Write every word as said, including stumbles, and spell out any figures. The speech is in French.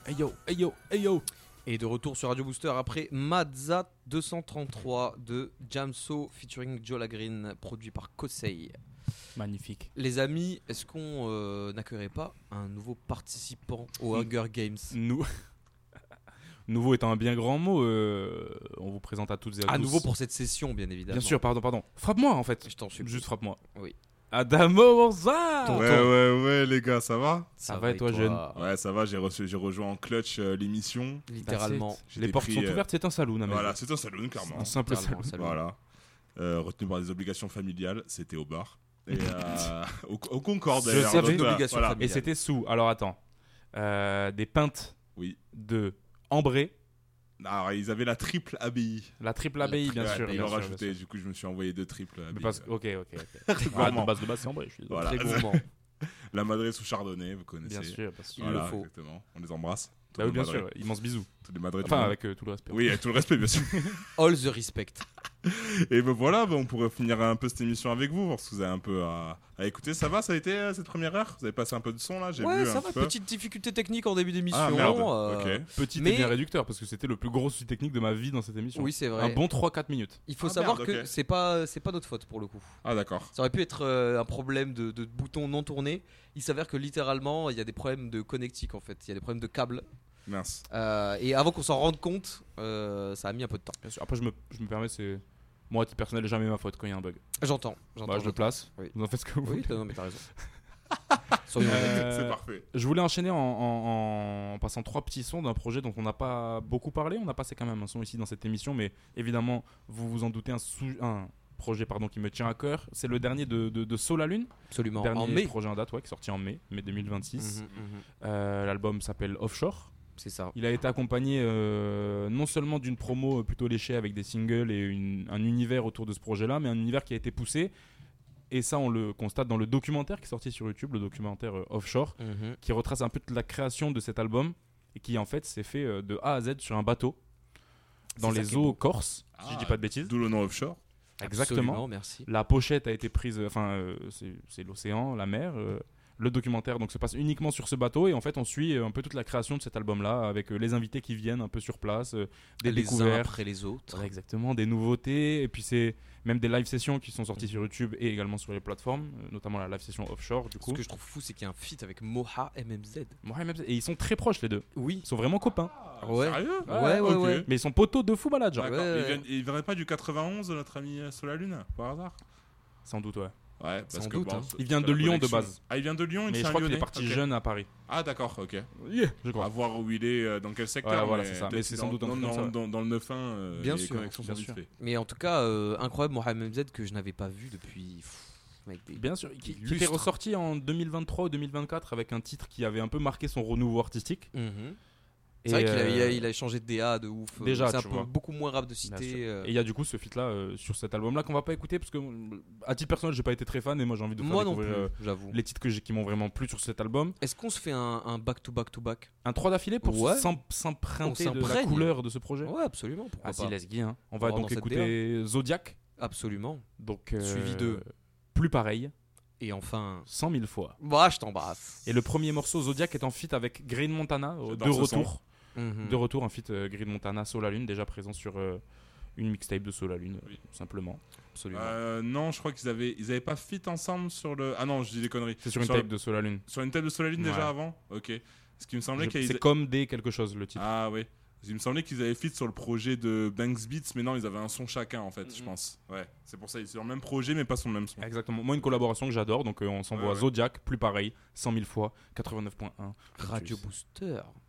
Hey yo, hey yo, hey yo. Et de retour sur Radio Booster après Mazza deux cent trente-trois de Jamso featuring Jola Green, produit par Kosei. Magnifique. Les amis, est-ce qu'on euh, n'accueillerait pas un nouveau participant au Hunger Games? Nous. Nouveau étant un bien grand mot, euh, on vous présente à toutes et à tous. À nouveau pour cette session, bien évidemment. Bien sûr, pardon, pardon. Frappe-moi en fait. Je t'en supplie. Juste frappe-moi. Oui. Adamo Morza. Tonton. Ouais, ouais, ouais, les gars, ça va? Ça va et toi, jeune? Ouais, ça va, j'ai, reçu, j'ai rejoint en clutch euh, l'émission. Littéralement. J'ai Les portes pris, sont euh, ouvertes, c'est un saloon. Amel. Voilà, c'est un saloon, clairement. Un simple Littéralement, saloon. salut. Voilà. Euh, retenu par des obligations familiales, c'était au bar. Et euh, au, au Concorde, Je d'ailleurs. savais. donc, voilà, Obligation voilà. familiale. Et c'était sous. Alors attends. Euh, des pintes Oui. de ambré. Alors, ils avaient la triple abbaye. La triple La abbaye, bien Ouais, sûr. ils bien l'ont sûr, rajouté, bien sûr. du coup, je me suis envoyé deux triples abbayes. Mais parce... Ok, ok, ok. Très Ah, gourmand. de base de base, c'est ambré. Je suis désolé. Voilà. Très gourmand. La Madré sous Chardonnay, vous connaissez. Bien sûr, bien sûr. Il Voilà, le faut. exactement. On les embrasse. Tous Bah oui, nos bien Madrés. sûr. Immense bisous. Tous les Madrés du Enfin, monde. avec euh, tout le respect. Oui, avec tout le respect, bien sûr. All the respect. Et ben voilà, ben on pourrait finir un peu cette émission avec vous, voir ce que vous avez un peu à, à écouter. Ça va, ça a été euh, cette première heure? Vous avez passé un peu de son là? J'ai Ouais, vu ça un va. peu. Petite difficulté technique en début d'émission. Ah merde, euh, ok. Petit Mais- et bien réducteur parce que c'était le plus gros souci technique de ma vie dans cette émission. Oui, c'est Un vrai. bon trois quatre minutes. Il faut Ah, savoir merde, que ok. c'est pas c'est pas notre faute pour le coup. Ah d'accord. Ça aurait pu être euh, un problème de, de boutons non tournés. Il s'avère que littéralement, il y a des problèmes de connectique en fait. Il y a des problèmes de câbles. Mince. Euh, et avant qu'on s'en rende compte, euh, ça a mis un peu de temps. Bien sûr. Après, je me, je me permets, c'est. Moi, à titre personnel, jamais ma faute quand il y a un bug. J'entends. J'entends. Bah, je le j'entends. place. Oui. Vous en faites ce que vous Oui, voulez. non, mais t'as raison. Soyons honnêtes. Euh, C'est parfait. Je voulais enchaîner en, en- en passant trois petits sons d'un projet dont on n'a pas beaucoup parlé. On a passé quand même un son ici dans cette émission, mais évidemment, vous vous en doutez, un, sou- un projet pardon, qui me tient à cœur. C'est le dernier de, de, de Soul à Lune. Absolument. Dernier En mai. projet en date, ouais, qui est sorti en mai, mai deux mille vingt-six. Mhm, mhm. Euh, L'album s'appelle Offshore. C'est ça. Il a été accompagné euh, non seulement d'une promo plutôt léchée avec des singles et une- un univers autour de ce projet-là, mais un univers qui a été poussé. Et ça, on le constate dans le documentaire qui est sorti sur YouTube, le documentaire euh, Offshore, Mhm. qui retrace un peu toute la création de cet album et qui en fait s'est fait euh, de A à Z sur un bateau dans C'est ça les qui est eaux beau. corses, si je Ah, dis pas de bêtises. D'où le nom offshore. Exactement. Absolument, merci. La pochette a été prise, enfin euh, c'est c'est l'océan, la mer. euh, le documentaire donc se passe uniquement sur ce bateau et en fait on suit euh, un peu toute la création de cet album-là avec euh, les invités qui viennent un peu sur place, euh, des les uns découvertes. après les autres. Voilà, exactement, des nouveautés et puis c'est même des live sessions qui sont sorties sur YouTube et également sur les plateformes, euh, notamment la live session Offshore du Ce coup. que je trouve fou, c'est qu'il y a un feat avec Moha M M Z. Ouais, même- et ils sont très proches les deux. Oui. Ils sont vraiment copains. Ouais. Sérieux? Ouais, ouais, ok. ouais. Mais ils sont poteaux de fou malade, genre. D'accord. Ouais, Il, ouais. vient- il viendrait pas du quatre-vingt-onze, notre ami euh, sur la Lune, par hasard? Sans doute, ouais. Ouais, parce Sans que doute, bon, hein. c'est- Il vient c'est de la Lyon de connexion. base. Ah, il vient de Lyon, il Mais est je un crois qu'il est Lyonnais. parti Ok. jeune à Paris. Ah d'accord, ok. Je crois. À voir où il est, euh, dans quel secteur. Voilà, voilà, mais c'est ça. peut-être Mais c'est dans- sans doute un dans, truc comme dans, ça. dans, dans le neuf un, euh, Bien les sûr, connexions bien sont vite sûr. faites. Mais en tout cas, euh, incroyable Moha M M Z que je n'avais pas vu depuis. pff, mec, des- Bien sûr, qui, qui Lustre. était ressorti en deux mille vingt-trois ou deux mille vingt-quatre avec un titre qui avait un peu marqué son renouveau artistique. Mhm. Et, C'est vrai qu'il a, il a- euh, il a changé de D A de ouf. Déjà, c'est un tu peu vois. beaucoup moins rap de bien sûr. cité. euh. Et il y a du coup ce feat là euh, sur cet album là qu'on va pas écouter parce que euh, à titre personnel j'ai pas été très fan et moi j'ai envie de faire Moi non plus, découvrir euh, j'avoue. les titres que j'ai qui m'ont vraiment plu sur cet album. Est-ce qu'on se fait un, un back to back to back? Un trois d'affilée pour Ouais. s'em- s'emprunter On de la s'imprègne. couleur de ce projet. Ouais, absolument. Pourquoi Ah si, pas. let's go, hein. On On va rentre donc dans cette écouter Zodiac. Absolument. Donc, euh, Suivi de- Plus pareil, Et enfin. cent mille fois. Bah, je t'embrasse. Et le premier morceau, Zodiac, est en feat avec Green Montana, euh, J'adore de ce son. retour. Mhm. De retour, un feat euh, Green Montana, Soul la Lune, déjà présent sur euh, une mixtape de Soul la Lune, Oui. tout simplement. Absolument. Euh, non, je crois qu'ils avaient, ils avaient pas fit ensemble sur le. Ah non, je dis des conneries. C'est sur une Sur tape le- de Soul la Lune. Sur une table de Solalune Ouais. déjà avant. Ok. Ce qui me semblait Je- qu'ils. C'est comme des quelque chose, le titre. Ah oui. Il me semblait qu'ils avaient fit sur le projet de Banks Beats, mais non, ils avaient un son chacun en fait, je Mhm. pense. Ouais. C'est pour ça, ils sont sur le même projet, mais pas sur le même son. Exactement. Moi, une collaboration que j'adore, donc euh, on s'envoie Ouais, ouais. Zodiac, plus pareil, cent mille fois, quatre-vingt-neuf point un. Radio Booster.